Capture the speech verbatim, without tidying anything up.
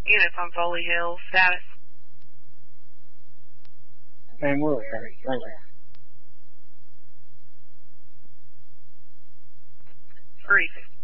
Units on Foley Hill. Status. And we're okay. Thank you. Briefing.